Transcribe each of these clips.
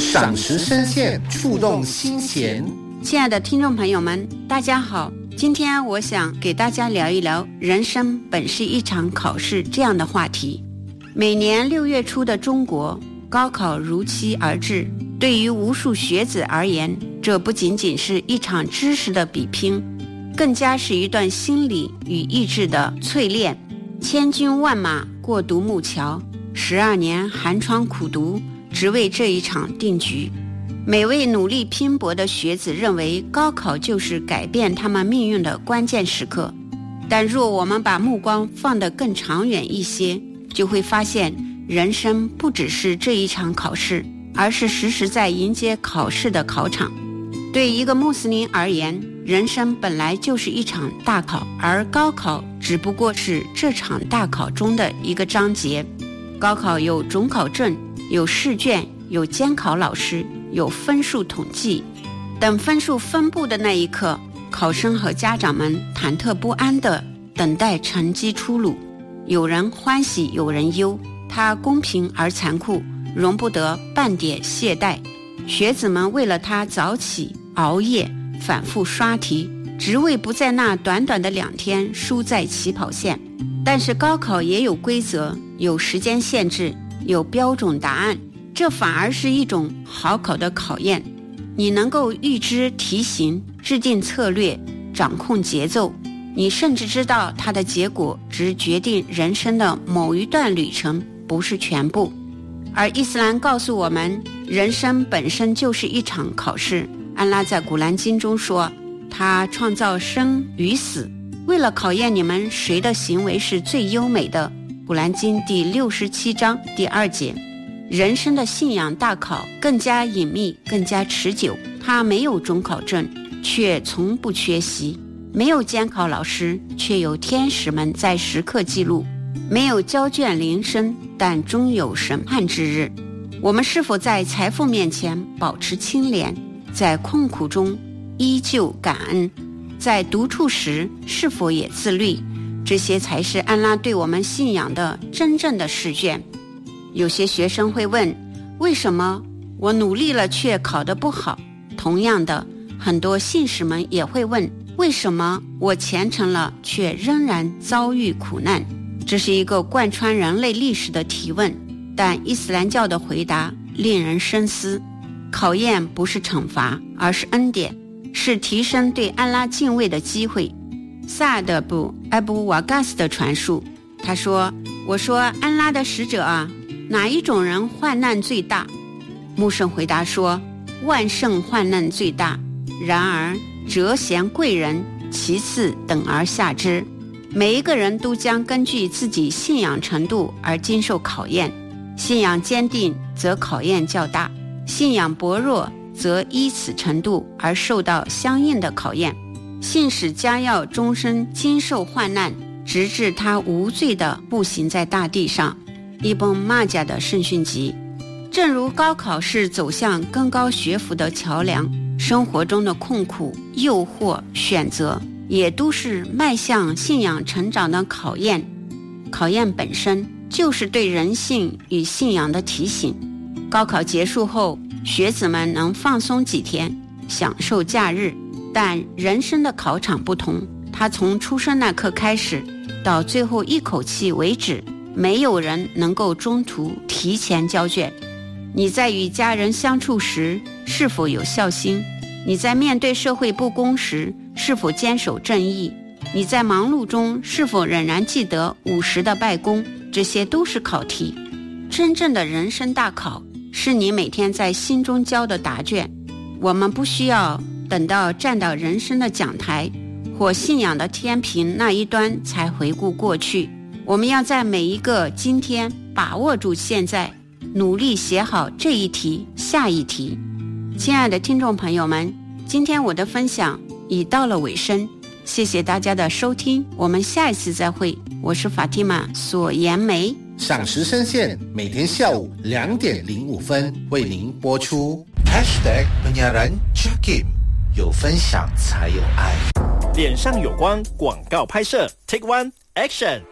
赏识深陷，触动心弦。 亲爱的听众朋友们，大家好，今天我想给大家聊一聊人生本是一场考试这样的话题。每年6月初的中国，高考如期而至，对于无数学子而言，这不仅仅是一场知识的比拼，更加是一段心理与意志的淬炼。千军万马过独木桥，12年寒窗苦读，只为这一场定局。每位努力拼搏的学子认为高考就是改变他们命运的关键时刻，但若我们把目光放得更长远一些，就会发现人生不只是这一场考试，而是时时在迎接考试的考场。对一个穆斯林而言，人生本来就是一场大考，而高考只不过是这场大考中的一个章节。高考有总考证，有试卷，有监考老师，有分数统计。等分数分布的那一刻，考生和家长们忐忑不安地等待成绩出炉，有人欢喜，有人忧，它公平而残酷，容不得半点懈怠。学子们为了它早起熬夜，反复刷题，只为不在那短短的2天输在起跑线。但是高考也有规则，有时间限制，有标准答案，这反而是一种好考的考验。你能够预知题型，制定策略，掌控节奏，你甚至知道它的结果只决定人生的某一段旅程，不是全部。而伊斯兰告诉我们，人生本身就是一场考试。安拉在古兰经中说，他创造生与死，为了考验你们谁的行为是最优美的。古兰经第67章第2节。人生的信仰大考更加隐秘，更加持久。它没有总考证，却从不缺席；没有监考老师，却有天使们在时刻记录；没有交卷铃声，但终有审判之日。我们是否在财富面前保持清廉？在困苦中依旧感恩？在独处时是否也自律？这些才是安拉对我们信仰的真正的试卷。有些学生会问，为什么我努力了却考得不好？同样的，很多信士们也会问，为什么我虔诚了却仍然遭遇苦难？这是一个贯穿人类历史的提问，但伊斯兰教的回答令人深思。考验不是惩罚，而是恩典，是提升对安拉敬畏的机会。萨德布艾布瓦嘎斯的传述，他说，我说安拉的使者啊，哪一种人患难最大？穆圣回答说，万圣患难最大，然而折贤贵人其次等而下之。每一个人都将根据自己信仰程度而经受考验，信仰坚定则考验较大，信仰薄弱则依此程度而受到相应的考验。信使将要终身经受患难，直至他无罪地步行在大地上。伊本马甲的圣训集。正如高考是走向更高学府的桥梁，生活中的困苦、诱惑、选择也都是迈向信仰成长的考验。考验本身就是对人性与信仰的提醒。高考结束后，学子们能放松几天，享受假日，但人生的考场不同，它从出生那刻开始，到最后一口气为止，没有人能够中途提前交卷。你在与家人相处时是否有孝心？你在面对社会不公时是否坚守正义？你在忙碌中是否仍然记得午时的拜功？这些都是考题。真正的人生大考是你每天在心中交的答卷。我们不需要等到站到人生的讲台或信仰的天平那一端才回顾过去，我们要在每一个今天把握住现在，努力写好这一题下一题。亲爱的听众朋友们，今天我的分享已到了尾声，谢谢大家的收听，我们下一次再会。我是法蒂玛索颜梅。 赏识深陷，每天下午2点05分为您播出。 #penyiaran Jakim， 有分享才有爱。 脸上有光，广告拍摄 Take One Action。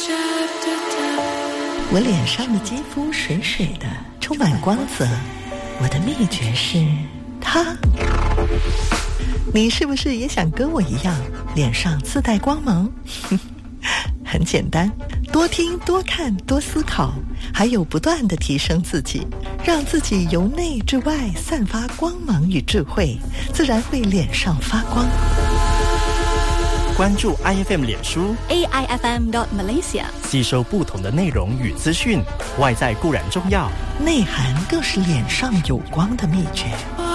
我脸上的肌肤水水的，充满光泽， 我的秘诀是它。你是不是也想跟我一样，脸上自带光芒？很简单，多听多看多思考，还有不断地提升自己，让自己由内至外散发光芒与智慧，自然会脸上发光。 关注 IFM 脸书 AIFM.Malaysia， 吸收不同的内容与资讯，外在固然重要， 内涵更是脸上有光的秘诀。